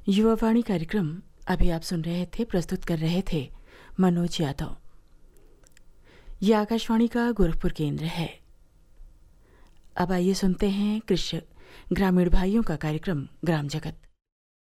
युवावाणी कार्यक्रम अभी आप सुन रहे थे, प्रस्तुत कर रहे थे मनोज यादव। यह आकाशवाणी का गोरखपुर केंद्र है। अब आइए सुनते हैं कृषि ग्रामीण भाइयों का कार्यक्रम ग्राम जगत।